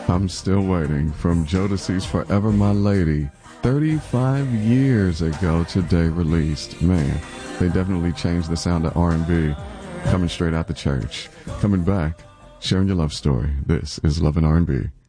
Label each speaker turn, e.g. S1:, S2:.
S1: I'm Still Waiting from Jodeci's Forever My Lady. 35 years ago today released. Man, they definitely changed the sound of R&B. Coming straight out the church. Coming back, sharing your love story. This is Love and R&B.